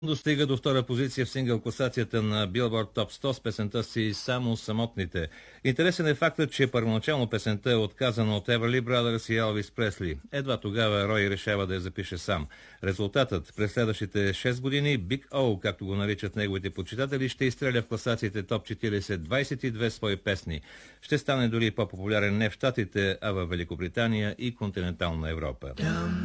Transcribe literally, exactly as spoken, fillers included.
Достига до втора позиция в сингъл класацията на Billboard Top сто с песента си "Само самотните". Интересен е фактът, че първоначално песента е отказана от Everly Brothers и Елвис Пресли. Едва тогава Рой решава да я запише сам. Резултатът през следващите шест години Big O, както го наричат неговите почитатели, ще изстреля в класациите Топ четиридесет двадесет и две свои песни. Ще стане дори по-популярен не в Щатите, а в Великобритания и континентална Европа.